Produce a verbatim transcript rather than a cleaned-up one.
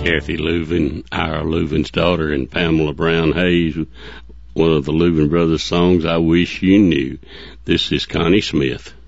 Kathy Louvin, Ira Louvin's daughter, and Pamela Brown Hayes, one of the Louvin brothers' songs, I Wish You Knew. This is Connie Smith.